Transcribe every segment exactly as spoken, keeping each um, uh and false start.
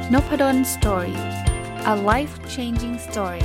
Nopadon Story. A life-changing story.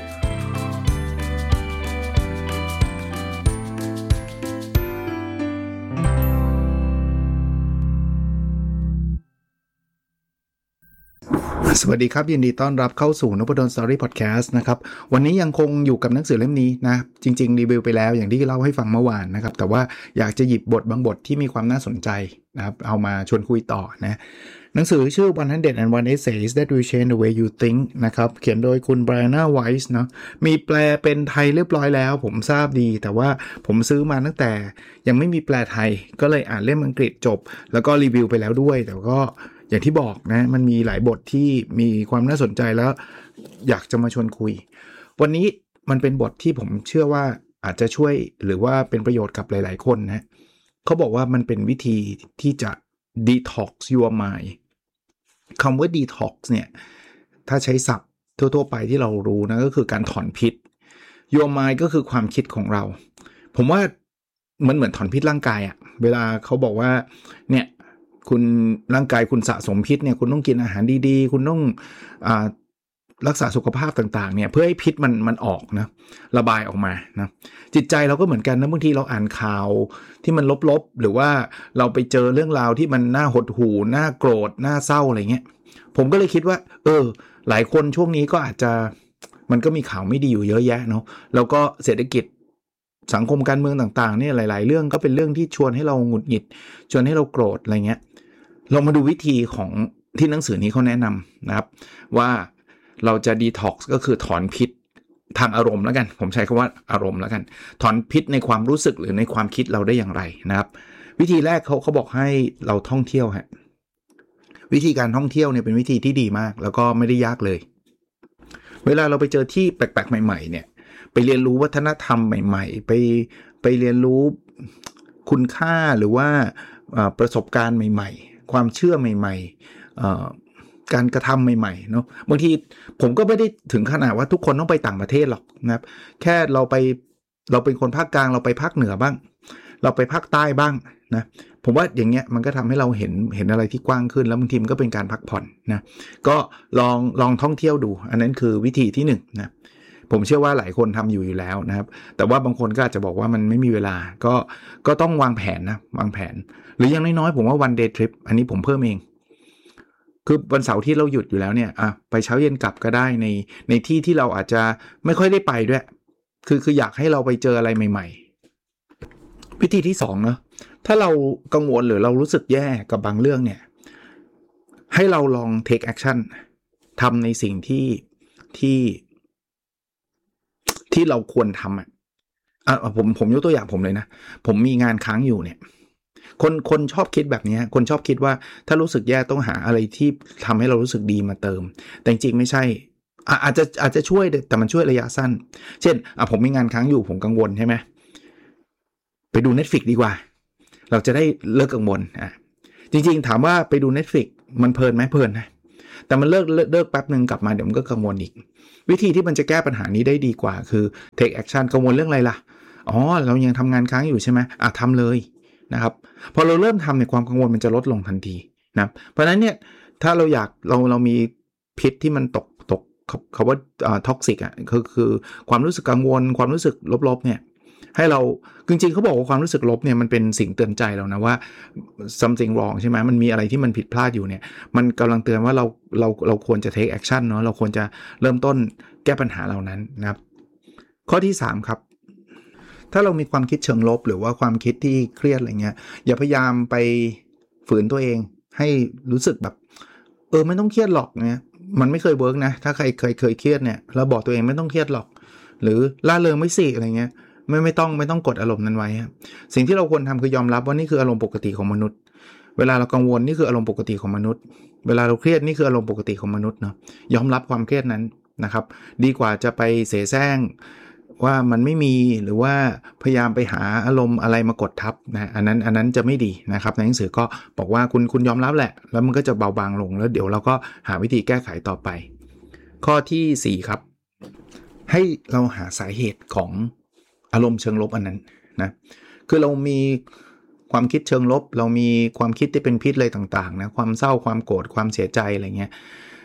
สวัสดีครับยินดีต้อนรับเข้าสู่ Nopadon Story Podcast นะครับวันนี้ยังคงอยู่กับหนังสือเล่มนี้นะจริงๆรีวิวไปแล้วอย่างที่เล่าให้ฟังเมื่อวานนะครับแต่ว่าอยากจะหยิบบทบางบทที่มีความน่าสนใจนะครับเอามาชวนคุยต่อนะหนังสือชื่อone hundred one Essays That Will Change the Way You Think นะครับเขียนโดยคุณ Brianna Wiest เนาะมีแปลเป็นไทยเรียบร้อยแล้วผมทราบดีแต่ว่าผมซื้อมาตั้งแต่ยังไม่มีแปลไทยก็เลยอ่านเล่มอังกฤษจบแล้วก็รีวิวไปแล้วด้วยแต่ก็อย่างที่บอกนะมันมีหลายบทที่มีความน่าสนใจแล้วอยากจะมาชวนคุยวันนี้มันเป็นบทที่ผมเชื่อว่าอาจจะช่วยหรือว่าเป็นประโยชน์กับหลายๆคนนะเขาบอกว่ามันเป็นวิธีที่จะ detox your mind คำว่า detox เนี่ยถ้าใช้ศัพท์ทั่วๆไปที่เรารู้นะก็คือการถอนพิษ your mind ก็คือความคิดของเราผมว่ามันเหมือนถอนพิษร่างกายอะเวลาเขาบอกว่าเนี่ยคุณร่างกายคุณสะสมพิษเนี่ยคุณต้องกินอาหารดีๆคุณต้องอ่ารักษาสุขภาพต่างๆเนี่ยเพื่อให้พิษมันมันออกนะระบายออกมานะจิตใจเราก็เหมือนกันนะบางทีเราอ่านข่าวที่มันลบๆหรือว่าเราไปเจอเรื่องราวที่มันน่าหดหู่น่าโกรธน่าเศร้าอะไรเงี้ยผมก็เลยคิดว่าเออหลายคนช่วงนี้ก็อาจจะมันก็มีข่าวไม่ดีอยู่เยอะแยะเนาะแล้วก็เศรษฐกิจสังคมการเมืองต่างๆเนี่ยหลายๆเรื่องก็เป็นเรื่องที่ชวนให้เราหงุดหงิดชวนให้เราโกรธอะไรเงี้ยเรามาดูวิธีของที่หนังสือนี้เขาแนะนำนะครับว่าเราจะดีท็อกซ์ก็คือถอนพิษทางอารมณ์แล้วกันผมใช้คำว่าอารมณ์แล้วกันถอนพิษในความรู้สึกหรือในความคิดเราได้อย่างไรนะครับวิธีแรกเขาเขาบอกให้เราท่องเที่ยวฮะวิธีการท่องเที่ยวเนี่ยเป็นวิธีที่ดีมากแล้วก็ไม่ได้ยากเลยเวลาเราไปเจอที่แปลกๆใหม่ๆเนี่ยไปเรียนรู้วัฒนธรรมใหม่ๆไปไปเรียนรู้คุณค่าหรือว่าประสบการณ์ใหม่ๆความเชื่อใหม่ๆการกระทำใหม่ๆเนาะบางทีผมก็ไม่ได้ถึงขนาดว่าทุกคนต้องไปต่างประเทศหรอกนะครับแค่เราไปเราเป็นคนภาคกลางเราไปภาคเหนือบ้างเราไปภาคใต้บ้างนะผมว่าอย่างเงี้ยมันก็ทำให้เราเห็นเห็นอะไรที่กว้างขึ้นแล้วบางทีมันก็เป็นการพักผ่อนนะก็ลองลองท่องเที่ยวดูอันนั้นคือวิธีที่หนึ่งนะผมเชื่อว่าหลายคนทำอยู่อยู่แล้วนะครับแต่ว่าบางคนก็อาจจะบอกว่ามันไม่มีเวลาก็ก็ต้องวางแผนนะวางแผนหรืออย่างน้อยๆผมว่า one day trip อันนี้ผมเพิ่มเองคือวันเสาร์ที่เราหยุดอยู่แล้วเนี่ยอ่ะไปเช้าเย็นกลับก็ได้ในในที่ที่เราอาจจะไม่ค่อยได้ไปด้วยคือคืออยากให้เราไปเจออะไรใหม่ๆวิธีที่สองเนาะถ้าเรากังวลหรือเรารู้สึกแย่กับบางเรื่องเนี่ยให้เราลอง take action ทำในสิ่งที่ที่ที่เราควรทำอ่ะอ่ะผมผมยกตัวอย่างผมเลยนะผมมีงานค้างอยู่เนี่ยคนคนชอบคิดแบบนี้คนชอบคิดว่าถ้ารู้สึกแย่ต้องหาอะไรที่ทำให้เรารู้สึกดีมาเติมแต่จริงๆไม่ใช่อาจจะอาจจะช่วยแต่มันช่วยระยะสั้นเช่นอ่ะผมมีงานค้างอยู่ผมกังวลใช่ไหมไปดู Netflix ดีกว่าเราจะได้เลิกกังวลอ่ะจริงๆถามว่าไปดู Netflix มันเพลินไหมเพลินนะแต่มันเลิกเลิกแป๊บนึงกลับมาเดี๋ยวมันก็กังวลอีกวิธีที่มันจะแก้ปัญหานี้ได้ดีกว่าคือ take action กังวลเรื่องอะไรล่ะอ๋อเรายังทำงานค้างอยู่ใช่ไหมอ่ะทำเลยนะครับพอเราเริ่มทำเนี่ยความกังวลมันจะลดลงทันทีนะเพราะฉะนั้นเนี่ยถ้าเราอยากเราเรามีพิษที่มันตกตกคำว่าท็อกซิกอ่ะคือคือความรู้สึกกังวลความรู้สึกลบๆเนี่ยให้เราจริงๆเขาบอกว่าความรู้สึกลบเนี่ยมันเป็นสิ่งเตือนใจเรานะว่า something wrong ใช่ไหมมันมีอะไรที่มันผิดพลาดอยู่เนี่ยมันกำลังเตือนว่าเราเราเราควรจะ take action เนาะเราควรจะเริ่มต้นแก้ปัญหาเหล่านั้นนะครับข้อที่สามครับถ้าเรามีความคิดเชิงลบหรือว่าความคิดที่เครียดอะไรเงี้ยอย่าพยายามไปฝืนตัวเองให้รู้สึกแบบเออไม่ต้องเครียดหรอกเนี่ยมันไม่เคยเวิร์กนะถ้าใครเคยเคยเครียดเนี่ยเราบอกตัวเองไม่ต้องเครียดหรอกหรือล่าเริงไม่สิอะไรเงี้ยไม่ไม่ต้องไม่ต้องกดอารมณ์นั้นไว้สิ่งที่เราควรทำคือยอมรับว่านี่คืออารมณ์ปกติของมนุษย์เวลาเรากังวลนี่คืออารมณ์ปกติของมนุษย์เวลาเราเครียดนี่คืออารมณ์ปกติของมนุษย์เนาะยอมรับความเครียดนั้นนะครับดีกว่าจะไปเสแสร้งว่ามันไม่มีหรือว่าพยายามไปหาอารมณ์อะไรมากดทับนะอันนั้นอันนั้นจะไม่ดีนะครับในหนังสือก็บอกว่าคุณคุณยอมรับแหละแล้วมันก็จะเบาบางลงแล้วเดี๋ยวเราก็หาวิธีแก้ไขต่อไปข้อที่สี่ครับให้เราหาสาเหตุของอารมณ์เชิงลบอันนั้นนะคือเรามีความคิดเชิงลบเรามีความคิดที่เป็นพิษอะไรต่างๆนะความเศร้าความโกรธความเสียใจอะไรเงี้ย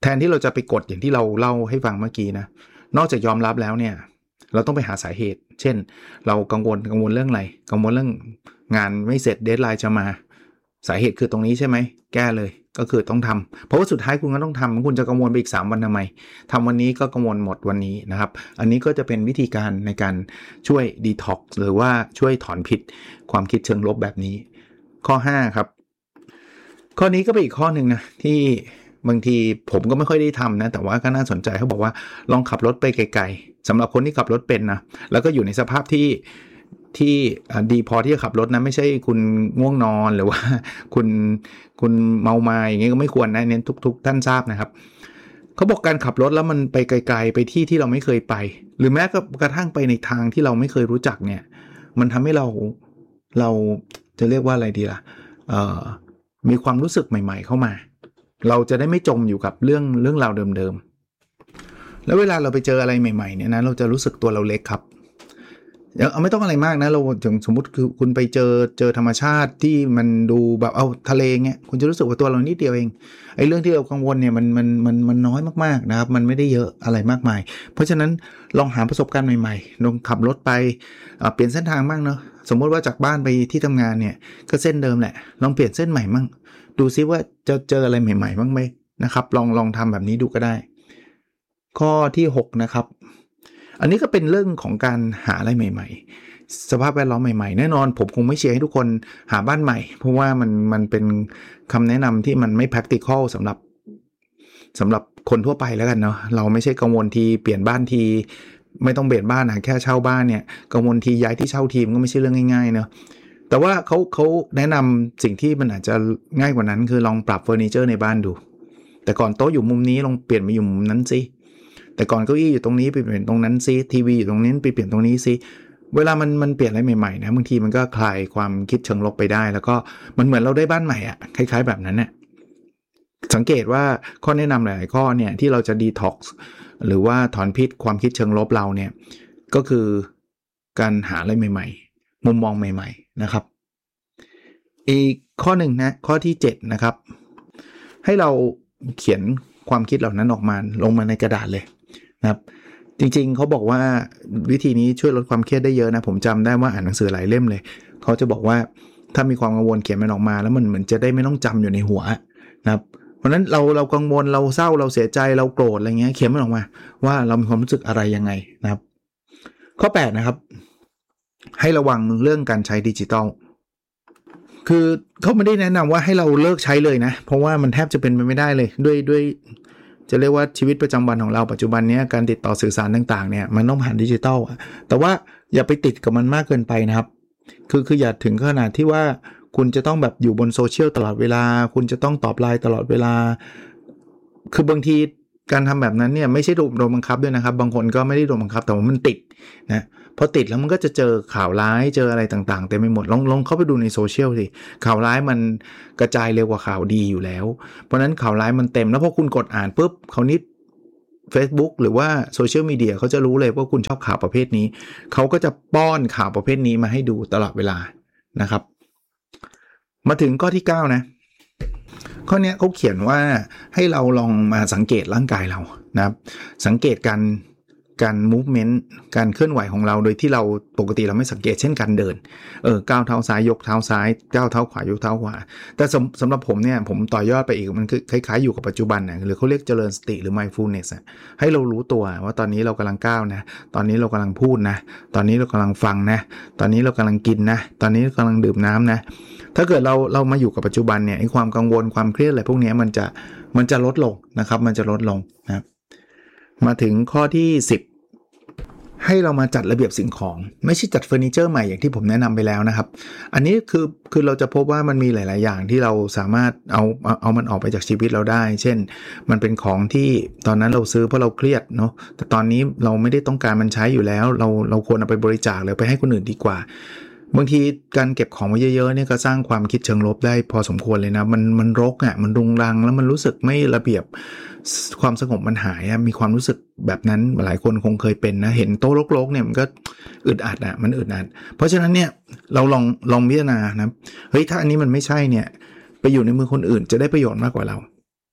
แทนที่เราจะไปกดอย่างที่เราเล่าให้ฟังเมื่อกี้นะนอกจากยอมรับแล้วเนี่ยเราต้องไปหาสาเหตุเช่นเรากังวลกังวลเรื่องอะไรกังวลเรื่องงานไม่เสร็จเดดไลน์จะมาสาเหตุคือตรงนี้ใช่ไหมแก้เลยก็คือต้องทำเพราะว่าสุดท้ายคุณก็ต้องทำคุณจะกังวลไปอีกสามวันทำไมทำวันนี้ก็กังวลหมดวันนี้นะครับอันนี้ก็จะเป็นวิธีการในการช่วยดีท็อกซ์หรือว่าช่วยถอนพิษความคิดเชิงลบแบบนี้ข้อห้าครับข้อนี้ก็เป็นอีกข้อหนึ่งนะที่บางทีผมก็ไม่ค่อยได้ทำนะแต่ว่าก็น่าสนใจเขาบอกว่าลองขับรถไปไกลๆสำหรับคนที่ขับรถเป็นนะแล้วก็อยู่ในสภาพที่ที่ดีพอที่จะขับรถนะไม่ใช่คุณง่วงนอนหรือว่าคุณคุณเมามาอย่างงี้ก็ไม่ควรนะเน้นทุกๆท่านทราบนะครับเขาบอกการขับรถแล้วมันไปไกลๆไปที่ที่เราไม่เคยไปหรือแม้กระทั่งไปในทางที่เราไม่เคยรู้จักเนี่ยมันทำให้เราเราจะเรียกว่าอะไรดีล่ะเอ่อมีความรู้สึกใหม่ๆเข้ามาเราจะได้ไม่จมอยู่กับเรื่องเรื่องราวเดิมๆแล้วเวลาเราไปเจออะไรใหม่ๆเนี่ยนะเราจะรู้สึกตัวเราเล็กครับเอาไม่ต้องอะไรมากนะเราถึงสมมุติคือคุณไปเจอเจอธรรมชาติที่มันดูแบบเอาทะเลเงี้ยคุณจะรู้สึกว่าตัวเรานิดเดียวเองไอ้เรื่องที่เรากังวลเนี่ยมันมันมันมันน้อยมากๆนะครับมันไม่ได้เยอะอะไรมากมายเพราะฉะนั้นลองหาประสบการณ์ใหม่ๆลองขับรถไปเปลี่ยนเส้นทางบ้างเนาะสมมติว่าจากบ้านไปที่ทำงานเนี่ยก็เส้นเดิมแหละลองเปลี่ยนเส้นใหม่มั่งดูซิว่าจะเจออะไรใหม่ๆบ้างไหมนะครับลองลองทำแบบนี้ดูก็ได้ข้อที่หกนะครับอันนี้ก็เป็นเรื่องของการหาอะไรใหม่ๆสภาพแวดล้อมใหม่ๆแน่นอนผมคงไม่เชียร์ให้ทุกคนหาบ้านใหม่เพราะว่ามันมันเป็นคำแนะนำที่มันไม่ practical สำหรับสำหรับคนทั่วไปแล้วกันเนาะเราไม่ใช่กังวลทีเปลี่ยนบ้านทีไม่ต้องเปลี่ยนบ้านนะแค่เช่าบ้านเนี่ยกังวลทีย้ายที่เช่าทีมก็ไม่ใช่เรื่องง่ายๆเนาะแต่ว่าเขาเขาแนะนำสิ่งที่มันอาจจะง่ายกว่านั้นคือลองปรับเฟอร์นิเจอร์ในบ้านดูแต่ก่อนโต๊ะอยู่มุมนี้ลองเปลี่ยนมาอยู่มุมนั้นสิแต่ก่อนเก้าอี้อยู่ตรงนี้ไปเปลี่ยนตรงนั้นซิทีวีอยู่ตรงนี้ไปเปลี่ยนตรงนี้ซิเวลามันมันเปลี่ยนอะไรใหม่ๆนะบางทีมันก็คลายความคิดเชิงลบไปได้แล้วก็มันเหมือนเราได้บ้านใหม่อ่ะคล้ายๆแบบนั้นเนี่ยสังเกตว่าข้อแนะนำหลายๆข้อเนี่ยที่เราจะดีท็อกซ์หรือว่าถอนพิษความคิดเชิงลบเราเนี่ยก็คือการหาอะไรใหม่ๆมุมมองใหม่ๆนะครับอีกข้อหนึ่งนะข้อที่เจ็ดนะครับให้เราเขียนความคิดเหล่านั้นออกมาลงมาในกระดาษเลยนะครับจริงๆเขาบอกว่าวิธีนี้ช่วยลดความเครียดได้เยอะนะผมจำได้ว่าอ่านหนังสือหลายเล่มเลยเขาจะบอกว่าถ้ามีความกังวลเขียนมันออกมาแล้วมันเหมือนจะได้ไม่ต้องจำอยู่ในหัวนะครับเพราะนั้นเราเรากังวลเราเศร้าเราเสียใจเราโกรธอะไรเงี้ยเขียนมันออกมาว่าเรามีความรู้สึกอะไรยังไงนะครับข้อแปดนะครับให้ระวังเรื่องการใช้ดิจิทัลคือเขาไม่ได้แนะนำว่าให้เราเลิกใช้เลยนะเพราะว่ามันแทบจะเป็นไปไม่ได้เลยด้วยด้วยจะเรียกว่าชีวิตประจำวันของเราปัจจุบันนี้การติดต่อสื่อสารต่างๆเนี่ยมันต้องผ่านดิจิทัลแต่ว่าอย่าไปติดกับมันมากเกินไปนะครับคือคืออย่าถึงขนาดที่ว่าคุณจะต้องแบบอยู่บนโซเชียลตลอดเวลาคุณจะต้องตอบไลน์ตลอดเวลาคือบางทีการทำแบบนั้นเนี่ยไม่ใช่โดนบังคับด้วยนะครับบางคนก็ไม่ได้โดนบังคับแต่ว่ามันติดนะพอติดแล้วมันก็จะเจอข่าวร้ายเจออะไรต่างๆเต็มไปหมดลองลองเข้าไปดูในโซเชียลสิข่าวร้ายมันกระจายเร็วกว่าข่าวดีอยู่แล้วเพราะนั้นข่าวร้ายมันเต็มแล้วพอคุณกดอ่านปุ๊บคราวนี้ Facebook หรือว่าโซเชียลมีเดียเขาจะรู้เลยว่าคุณชอบข่าวประเภทนี้เขาก็จะป้อนข่าวประเภทนี้มาให้ดูตลอดเวลานะครับมาถึงข้อที่เก้านะข้อนี้เขาเขียนว่าให้เราลองมาสังเกตร่างกายเรานะครับสังเกตการการ movement การเคลื่อนไหวของเราโดยที่เราปกติเราไม่สังเกตเช่นการเดินเออก้าวเท้าซ้ายยกเท้าซ้ายก้าวเท้าขวายกเท้าขวาแต่สำสำหรับผมเนี่ยผมต่อยอดไปอีกมันคือคล้ายๆอยู่กับปัจจุบันนะหรือเขาเรียกเจริญสติหรือ mindfulness อ่ะให้เรารู้ตัวว่าตอนนี้เรากำลังก้าวนะตอนนี้เรากำลังพูดนะตอนนี้เรากำลังฟังนะตอนนี้เรากำลังกินนะตอนนี้เรากำลังดื่มน้ำนะถ้าเกิดเราเรามาอยู่กับปัจจุบันเนี่ยไอ้ความกังวลความเครียดอะไรพวกนี้มันจะมันจะลดลงนะครับมันจะลดลงนะครับมาถึงข้อที่สิบให้เรามาจัดระเบียบสิ่งของไม่ใช่จัดเฟอร์นิเจอร์ใหม่อย่างที่ผมแนะนำไปแล้วนะครับอันนี้คือคือเราจะพบว่ามันมีหลายๆอย่างที่เราสามารถเอาเอาเอามันออกไปจากชีวิตเราได้เช่นมันเป็นของที่ตอนนั้นเราซื้อเพราะเราเครียดเนาะแต่ตอนนี้เราไม่ได้ต้องการมันใช้อยู่แล้วเราเราควรเอาไปบริจาคหรือไปให้คนอื่นดีกว่าบางทีการเก็บของไว้เยอะๆเนี่ยก็สร้างความคิดเชิงลบได้พอสมควรเลยนะมันมันรกอ่ะมันรุงรังแล้วมันรู้สึกไม่ระเบียบความสงบมันหายมีความรู้สึกแบบนั้นหลายคนคงเคยเป็นนะเห็นโต๊ะรกๆเนี่ยมันก็อึดอัดอ่ะมันอึดอัดเพราะฉะนั้นเนี่ยเราลองลองพิจารณานะเฮ้ยถ้าอันนี้มันไม่ใช่เนี่ยไปอยู่ในมือคนอื่นจะได้ประโยชน์มากกว่าเรา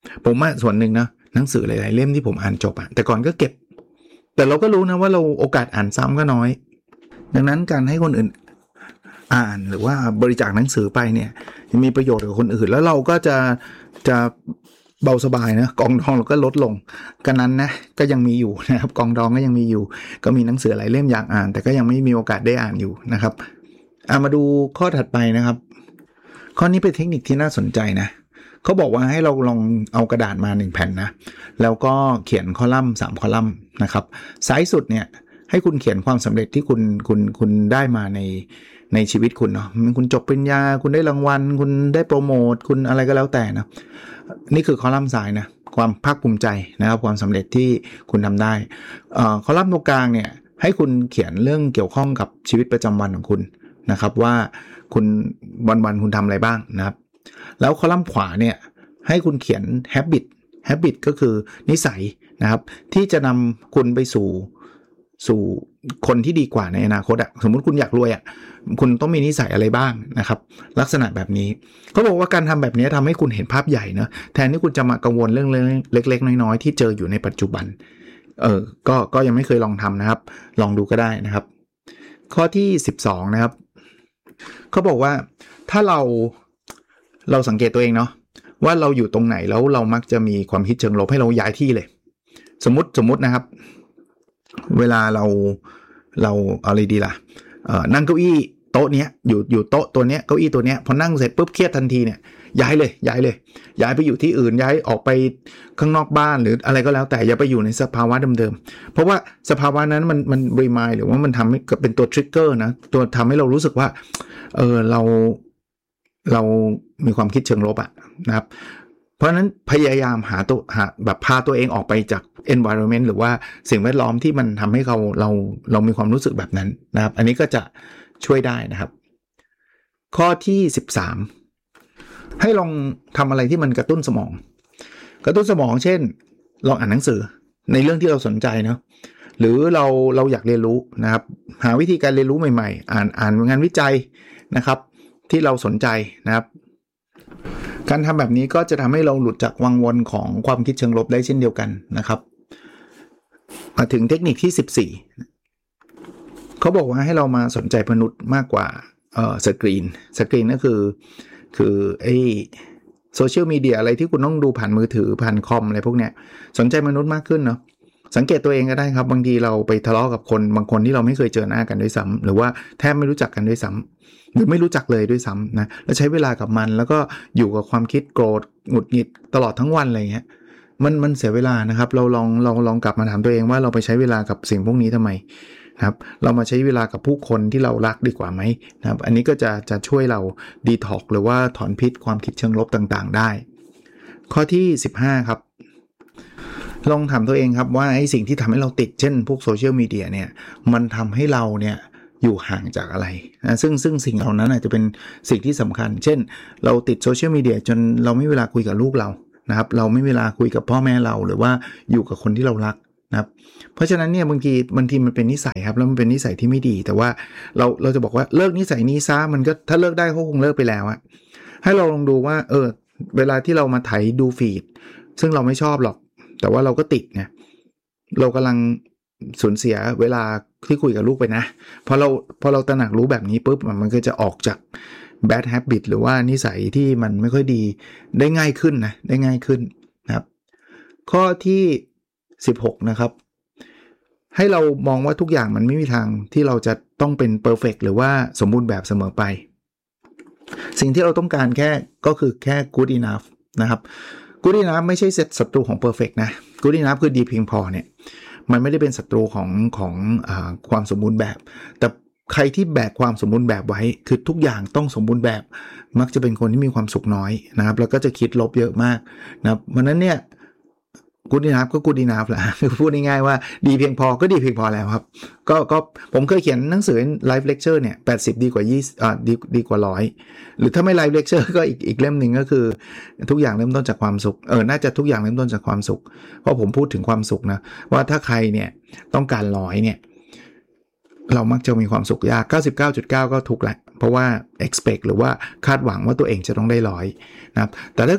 ผมว่าส่วนหนึ่งนะหนังสือหลายๆเล่มที่ผมอ่านจบอะแต่ก่อนก็เก็บแต่เราก็รู้นะว่าเราโอกาสอ่านซ้ำก็น้อยดังนั้นการให้คนอื่นอ่านหรือว่าบริจาคหนังสือไปเนี่ยมีประโยชน์กับคนอื่นแล้วเราก็จะจะเบาสบายนะกองดองเราก็ลดลงกันนั้นนะก็ยังมีอยู่นะครับกองดองก็ยังมีอยู่ก็มีหนังสือหลายเล่มอยากอ่านแต่ก็ยังไม่มีโอกาสได้อ่านอยู่นะครับอ่ะมาดูข้อถัดไปนะครับข้อนี้เป็นเทคนิคที่น่าสนใจนะเขาบอกว่าให้เราลองเอากระดาษมาหนึ่งแผ่นนะแล้วก็เขียนคอลัมน์สามคอลัมน์นะครับซ้ายสุดเนี่ยให้คุณเขียนความสำเร็จที่คุณคุณคุณได้มาในในชีวิตคุณเนาะคุณจบปริญญาคุณได้รางวัลคุณได้โปรโมทคุณอะไรก็แล้วแต่นะนี่คือคอลัมน์ซ้ายนะความภาคภูมิใจนะครับความสำเร็จที่คุณทำได้เอ่อคอลัมน์ตรงกลางเนี่ยให้คุณเขียนเรื่องเกี่ยวข้องกับชีวิตประจำวันของคุณนะครับว่าคุณวันๆคุณทำอะไรบ้างนะครับแล้วคอลัมน์ขวาเนี่ยให้คุณเขียน habit habit ก็คือนิสัยนะครับที่จะนำคุณไปสู่สู่คนที่ดีกว่าในอนาคตอ่ะสมมุติคุณอยากรวยอ่ะคุณต้องมีนิสัยอะไรบ้างนะครับลักษณะแบบนี้เขาบอกว่าการทำแบบนี้ทำให้คุณเห็นภาพใหญ่เนอะแทนที่คุณจะมากังวลเรื่องเล็กๆน้อยๆที่เจออยู่ในปัจจุบันเออก็ก็ยังไม่เคยลองทำนะครับลองดูก็ได้นะครับข้อที่สิบสองนะครับเขาบอกว่าถ้าเราเราสังเกตตัวเองเนาะว่าเราอยู่ตรงไหนแล้วเรามักจะมีความคิดเชิงลบให้เราย้ายที่เลยสมมติสมมตินะครับเวลาเราเราเอาอะไรดีล่ะเอ่อนั่งเก้าอี้โต๊ะเนี้ยอยู่อยู่โต๊ะตัวเนี้ยเก้าอี้ตัวเนี้ยพอนั่งเสร็จปุ๊บเครียดทันทีเนี่ยย้ายเลยย้ายเลยย้ายไปอยู่ที่อื่นย้ายออกไปข้างนอกบ้านหรืออะไรก็แล้วแต่อย่าไปอยู่ในสภาวะเดิมๆเพราะว่าสภาวะนั้นมันมันรีมายหรือว่ามันทำให้เป็นตัวทริกเกอร์นะตัวทำให้เรารู้สึกว่าเออเราเรามีความคิดเชิงลบอะนะครับเพราะฉะนั้นพยายามหาตัวหาแบบพาตัวเองออกไปจาก environment หรือว่าสิ่งแวดล้อมที่มันทำให้เราเราเรามีความรู้สึกแบบนั้นนะครับอันนี้ก็จะช่วยได้นะครับข้อที่สิบสามให้ลองทำอะไรที่มันกระตุ้นสมองกระตุ้นสมองเช่นลองอ่านหนังสือในเรื่องที่เราสนใจเนาะหรือเราเราอยากเรียนรู้นะครับหาวิธีการเรียนรู้ใหม่ๆอ่านอ่านงานวิจัยนะครับที่เราสนใจนะครับการทำแบบนี้ก็จะทำให้เราหลุดจากวังวนของความคิดเชิงลบได้เช่นเดียวกันนะครับมาถึงเทคนิคที่สิบสี่เขาบอกว่าให้เรามาสนใจมนุษย์มากกว่าเอ่อสกรีนสกรีนก็คือคือไอ้โซเชียลมีเดียอะไรที่คุณต้องดูผ่านมือถือผ่านคอมอะไรพวกเนี้ยสนใจมนุษย์มากขึ้นเนาะสังเกตตัวเองก็ได้ครับบางทีเราไปทะเลาะกับคนบางคนที่เราไม่เคยเจอหน้ากันด้วยซ้ำหรือว่าแทบไม่รู้จักกันด้วยซ้ำหรือไม่รู้จักเลยด้วยซ้ำนะแล้วใช้เวลากับมันแล้วก็อยู่กับความคิดโกรธหงุดหงิดตลอดทั้งวันอะไรเงี้ยมันมันเสียเวลานะครับเราลองลองลองกลับมาถามตัวเองว่าเราไปใช้เวลากับสิ่งพวกนี้ทำไมนะครับเรามาใช้เวลากับผู้คนที่เรารักดีกว่าไหมนะครับอันนี้ก็จะจะช่วยเราดีท็อกหรือว่าถอนพิษความคิดเชิงลบต่างๆได้ข้อที่สิบห้าครับลองถามตัวเองครับว่าไอ้สิ่งที่ทำให้เราติดเช่นพวกโซเชียลมีเดียเนี่ยมันทำให้เราเนี่ยอยู่ห่างจากอะไรนะซึ่งซึ่งสิ่งเหล่านั้นอาจจะเป็นสิ่งที่สำคัญเช่นเราติดโซเชียลมีเดียจนเราไม่เวลาคุยกับลูกเรานะครับเราไม่เวลาคุยกับพ่อแม่เราหรือว่าอยู่กับคนที่เรารักนะครับเพราะฉะนั้นเนี่ยบางทีบางทีมันเป็นนิสัยครับแล้วมันเป็นนิสัยที่ไม่ดีแต่ว่าเราเราจะบอกว่าเลิกนิสัยนี้ซะมันก็ถ้าเลิกได้เขาคงเลิกไปแล้วอะให้เราลองดูว่าเออเวลาที่เรามาไถดูฟีดซึ่งเราไม่ชอบหรอกแต่ว่าเราก็ติดไงเรากำลังสูญเสียเวลาที่คุยกับลูกไปนะพอเราพอเราตระหนักรู้แบบนี้ปุ๊บมันก็จะออกจาก bad habit หรือว่านิสัยที่มันไม่ค่อยดีได้ง่ายขึ้นนะได้ง่ายขึ้นนะครับข้อที่สิบหกนะครับให้เรามองว่าทุกอย่างมันไม่มีทางที่เราจะต้องเป็น perfect หรือว่าสมบูรณ์แบบเสมอไปสิ่งที่เราต้องการแค่ก็คือแค่ good enough นะครับ good enough ไม่ใช่เซตศัตรูของ perfect นะ good enough คือดีเพียงพอเนี่ยมันไม่ได้เป็นศัตรูของของอ่าความสมบูรณ์แบบแต่ใครที่แบกความสมบูรณ์แบบไว้คือทุกอย่างต้องสมบูรณ์แบบมักจะเป็นคนที่มีความสุขน้อยนะครับแล้วก็จะคิดลบเยอะมากนะครับเพราะนั้นเนี่ยกูดดีนับก็กูดดีนับแหละพูดง่ายๆว่าดีเพียงพอก็ดีเพียงพอแล้วครับก็ก็ผมเคยเขียนหนังสือไลฟ์เลคเชอร์เนี่ยแปดสิบดีกว่ายี่สิบอ่าดีดีกว่าหนึ่งร้อยหรือถ้าไม่ไลฟ์เลคเชอร์ก็อีกอีกเล่มนึงก็คือทุกอย่างเริ่มต้นจากความสุขเออน่าจะทุกอย่างเริ่มต้นจากความสุขเพราะผมพูดถึงความสุขนะว่าถ้าใครเนี่ยต้องการร้อยเนี่ยเรามักจะมีความสุขยาก เก้าสิบเก้าจุดเก้า ก็ถูกแหละเพราะว่า expect หรือว่าคาดหวังว่าตัวเองจะต้องได้ร้อยนะครับแต่ถ้าเกิด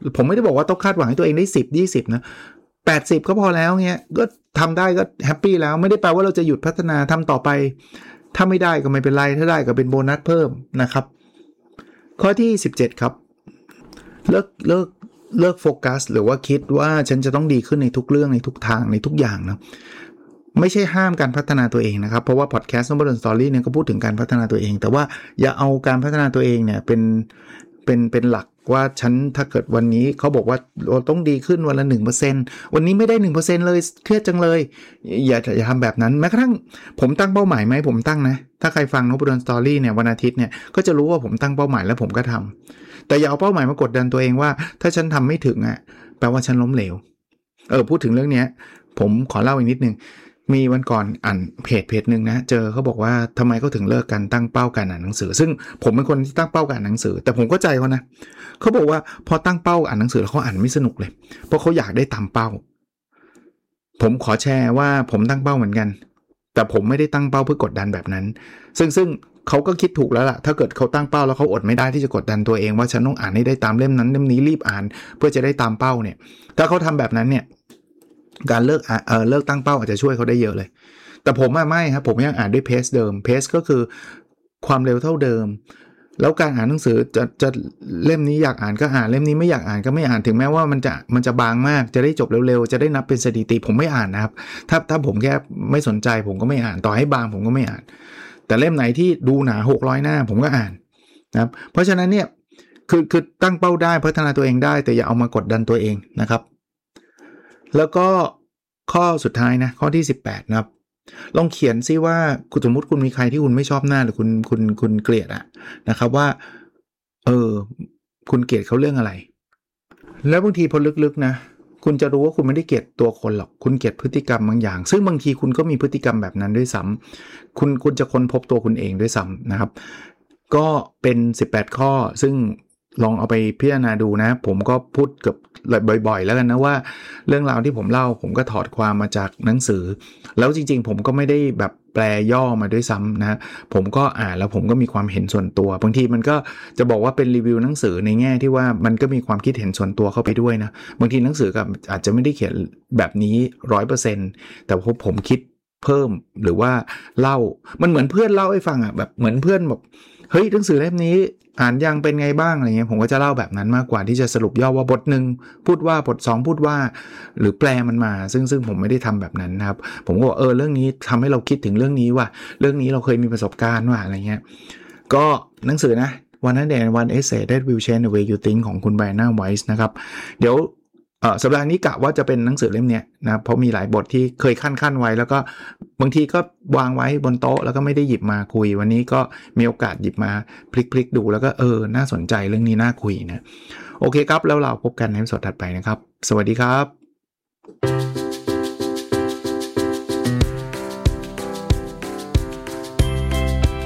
ผมไม่ได้บอกว่าต้องคาดหวังให้ตัวเองได้สิบ ยี่สิบนะแปดสิบก็พอแล้วเงี้ยก็ทำได้ก็แฮปปี้แล้วไม่ได้แปลว่าเราจะหยุดพัฒนาทำต่อไปถ้าไม่ได้ก็ไม่เป็นไรถ้าได้ก็เป็นโบนัสเพิ่มนะครับข้อที่สิบเจ็ดครับเลิกเลิกเลิกโฟกัสหรือว่าคิดว่าฉันจะต้องดีขึ้นในทุกเรื่องในทุกทางในทุกอย่างนะไม่ใช่ห้ามการพัฒนาตัวเองนะครับเพราะว่าพอดแคสต์ Modern Story เนี่ยก็พูดถึงการพัฒนาตัวเองแต่ว่าอย่าเอาการพัฒนาตัวเองเนี่ยเป็นเป็นเป็นหลักว่าฉันถ้าเกิดวันนี้เขาบอกว่าเราต้องดีขึ้นวันละ หนึ่งเปอร์เซ็นต์ วันนี้ไม่ได้ หนึ่งเปอร์เซ็นต์ เลยเครียดจังเลยอย่าอย่าทำแบบนั้นแม้กระทั่งผมตั้งเป้าหมายไหมผมตั้งนะถ้าใครฟัง Modern Story เนี่ยวันอาทิตย์เนี่ยก็จะรู้ว่าผมตั้งเป้าหมายแล้วผมก็ทำแต่อย่าเอาเป้าหมายมากดดันตัวเองว่าถ้าฉันทำไม่ถึงอ่ะแปลว่าฉันล้มเหลวเออพูดถึงเรื่องนี้ผมขอเล่าอีกนิดนึงมีวันก่อนอ่านเพจเพจนึงนะเจอเขาบอกว่าทำไมเขาถึงเลิกการตั้งเป้าการอ่านหนังสือซึ่งผมเป็นคนที่ตั้งเป้าการอ่านหนังสือแต่ผมก็ใจเขานะเขาบอกว่าพอตั้งเป้าอ่านหนังสือแล้วเขาอ่านไม่สนุกเลยเพราะเขาอยากได้ตามเป้าผมขอแชร์ว่าผมตั้งเป้าเหมือนกันแต่ผมไม่ได้ตั้งเป้าเพื่อกดดันแบบนั้นซึ่งซึ่งเขาก็คิดถูกแล้วล่ะถ้าเกิดเขาตั้งเป้าแล้วเขาอดไม่ได้ที่จะกดดันตัวเองว่าฉันต้องอ่านให้ได้ตามเล่มนั้นเล่มนี้รีบอ่านเพื่อจะได้ตามเป้าเนี่ยถ้าเขาทำแบบนั้นเนี่ยการเลิกเอ่อเลิกตั้งเป้าอาจจะช่วยเขาได้เยอะเลยแต่ผมอะไม่ครับผมยังอ่านด้วยเพซเดิมเพซก็คือความเร็วเท่าเดิมแล้วการอ่านหนังสือจะจะเล่มนี้อยากอ่านก็อ่านเล่มนี้ไม่อยากอ่านก็ไม่อ่านถึงแม้ว่ามันจะมันจะบางมากจะได้จบเร็วๆจะได้นับเป็นสถิติผมไม่อ่านนะครับถ้าถ้าผมแค่ไม่สนใจผมก็ไม่อ่านต่อให้บางผมก็ไม่อ่านแต่เล่มไหนที่ดูหนาหกร้อยหน้าผมก็อ่านนะครับเพราะฉะนั้นเนี่ยคือคือตั้งเป้าได้พัฒนาตัวเองได้แต่อย่าเอามากดดันตัวเองนะครับแล้วก็ข้อสุดท้ายนะข้อที่สิบแปดนะครับลองเขียนซิว่าสมมุติคุณมีใครที่คุณไม่ชอบหน้าหรือคุณคุณคุณเกลียดอะนะครับว่าเออคุณเกลียดเขาเรื่องอะไรแล้วบางทีพอลึกๆนะคุณจะรู้ว่าคุณไม่ได้เกลียดตัวคนหรอกคุณเกลียดพฤติกรรมบางอย่างซึ่งบางทีคุณก็มีพฤติกรรมแบบนั้นด้วยซ้ำคุณคุณจะค้นพบตัวคุณเองด้วยซ้ำนะครับก็เป็นสิบแปดข้อซึ่งลองเอาไปพิจารณาดูนะผมก็พูดเกือบบ่อยๆแล้วกันนะว่าเรื่องราวที่ผมเล่าผมก็ถอดความมาจากหนังสือแล้วจริงๆผมก็ไม่ได้แบบแปลย่อมาด้วยซ้ำนะผมก็อ่านแล้วผมก็มีความเห็นส่วนตัวบางทีมันก็จะบอกว่าเป็นรีวิวหนังสือในแง่ที่ว่ามันก็มีความคิดเห็นส่วนตัวเข้าไปด้วยนะบางทีหนังสือกับอาจจะไม่ได้เขียนแบบนี้ ร้อยเปอร์เซ็นต์ แต่พอผมคิดเพิ่มหรือว่าเล่ามันเหมือนเพื่อนเล่าให้ฟังอ่ะแบบเหมือนเพื่อนบอกเฮ้ยหนังสือเล่มนี้อ่านยังเป็นไงบ้างอะไรเงี้ยผมก็จะเล่าแบบนั้นมากกว่าที่จะสรุปย่อว่าบทหนึ่งพูดว่าบทสองพูดว่าหรือแปลมันมาซึ่งซึ่งผมไม่ได้ทำแบบนั้นนะครับผมก็บอกเออเรื่องนี้ทำให้เราคิดถึงเรื่องนี้ว่าเรื่องนี้เราเคยมีประสบการณ์ว่าอะไรเงี้ยก็หนังสือนะ one hundred and one Essay That Will Change the Way You Think ของคุณไบรอัน ไวส์นะครับเดี๋ยวเอ่อสัปดาห์นี้กะว่าจะเป็นหนังสือเล่มเนี้ยนะเพราะมีหลายบทที่เคยขั้นๆไว้แล้วก็บางทีก็วางไว้บนโต๊ะแล้วก็ไม่ได้หยิบมาคุยวันนี้ก็มีโอกาสหยิบมาพลิกๆดูแล้วก็เออน่าสนใจเรื่องนี้น่าคุยนะโอเคครับแล้วเราพบกันในสดถัดไปนะครับสวัสดีครับ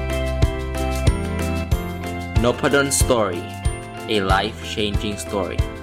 Noppadan Story, a life-changing story.